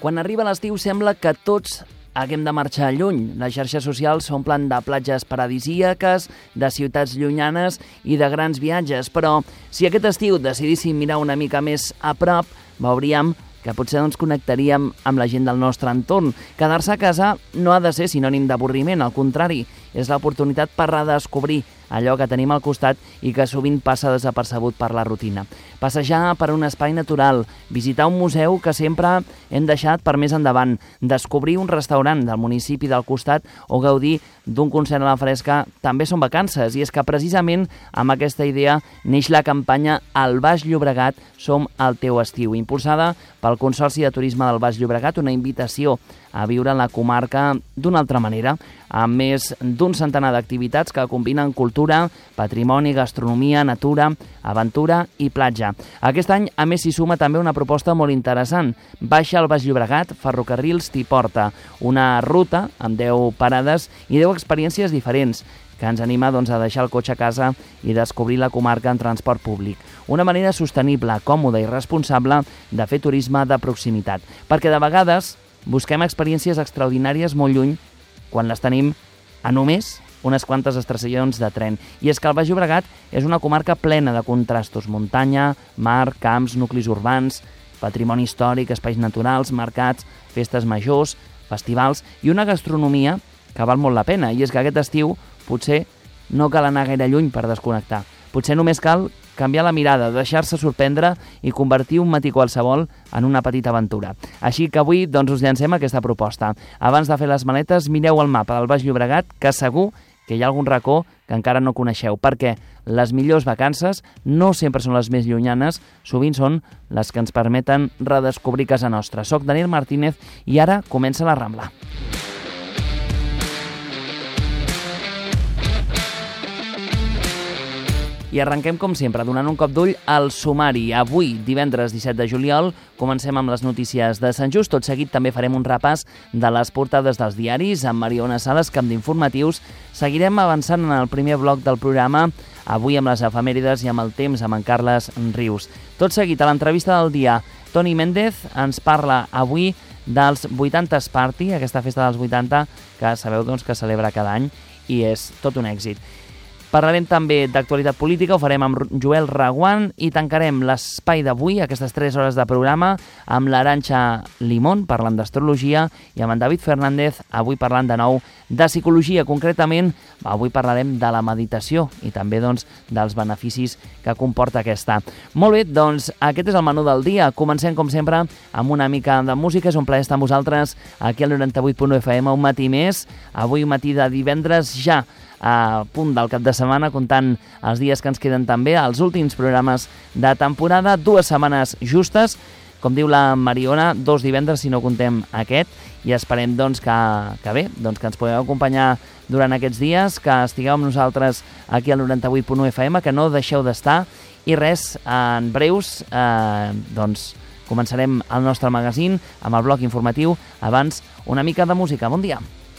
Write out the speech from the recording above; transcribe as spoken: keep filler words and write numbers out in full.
Quan arriba l'estiu sembla que tots haguem de marxar lluny. Les xarxes socials s'omplen de platges paradisíaques, de ciutats llunyanes i de grans viatges, però si aquest estiu decidíssim mirar una mica més a prop, veuríem que potser ens connectaríem amb la gent del nostre entorn. Quedar-se a casa no ha de ser sinònim d'avorriment, al contrari, és l'oportunitat per redescobrir allò que tenim al costat i que sovint passa desapercebut per la rutina. Passejar per un espai natural, visitar un museu que sempre hem deixat per més endavant, descobrir un restaurant del municipi del costat o gaudir d'un concert a la fresca també són vacances, i és que precisament amb aquesta idea neix la campanya Al Baix Llobregat som el teu estiu, impulsada pel Consorci de Turisme del Baix Llobregat, una invitació a viure la comarca d'una altra manera, amb més d'un centenar d'activitats que combinen cultura, patrimoni, gastronomia, natura, aventura i platja. Aquest any, a més, s'hi suma també una proposta molt interessant. Baixa al Baix Llobregat, Ferrocarrils t'hi porta, una ruta amb deu parades i deu experiències diferents, que ens anima doncs, a deixar el cotxe a casa i descobrir la comarca en transport públic. Una manera sostenible, còmoda i responsable de fer turisme de proximitat. Perquè de vegades busquem experiències extraordinàries molt lluny quan les tenim a només unes quantes estacions de tren. I és que el Baix Llobregat és una comarca plena de contrastos: muntanya, mar, camps, nuclis urbans, patrimoni històric, espais naturals, mercats, festes majors, festivals i una gastronomia que val molt la pena. I és que aquest estiu potser no cal anar gaire lluny per desconnectar. Potser només cal canviar la mirada, deixar-se sorprendre i convertir un matí qualsevol en una petita aventura. Així que avui doncs, us llancem aquesta proposta. Abans de fer les maletes, mireu el mapa del Baix Llobregat, que segur que hi ha algun racó que encara no coneixeu, perquè les millors vacances no sempre són les més llunyanes, sovint són les que ens permeten redescobrir casa nostra. Soc Daniel Martínez i ara comença la Rambla. I arrenquem, com sempre, donant un cop d'ull al sumari. Avui, divendres disset de juliol, comencem amb les notícies de Sant Just. Tot seguit també farem un repàs de les portades dels diaris amb Mariona Sales, camp d'informatius. Seguirem avançant en el primer bloc del programa, avui amb les efemèrides i amb el temps, amb en Carles Rius. Tot seguit, a l'entrevista del dia, Toni Méndez ens parla avui dels vuitantes Party, aquesta festa dels vuitanta que sabeu doncs, que celebra cada any i és tot un èxit. Parlarem també d'actualitat política, ho farem amb Joel Reguant i tancarem l'espai d'avui, aquestes tres hores de programa, amb l'Arantxa Limón, parlant d'astrologia, i amb en David Fernández, avui parlant de nou de psicologia. Concretament, avui parlarem de la meditació i també doncs, dels beneficis que comporta aquesta. Molt bé, doncs aquest és el menú del dia. Comencem, com sempre, amb una mica de música. És un plaer estar amb vosaltres aquí al noranta-vuit punt u F M, un matí més. Avui un matí de divendres ja a punt del cap de setmana, comptant els dies que ens queden també, els últims programes de temporada, dues setmanes justes, com diu la Mariona, dos divendres si no contem aquest, i esperem doncs, que, que bé, doncs, que ens podeu acompanyar durant aquests dies, que estigueu amb nosaltres aquí al noranta-vuit punt u F M, que no deixeu d'estar, i res, en breus, eh, doncs començarem el nostre magazín amb el bloc informatiu. Abans, una mica de música. Bon dia!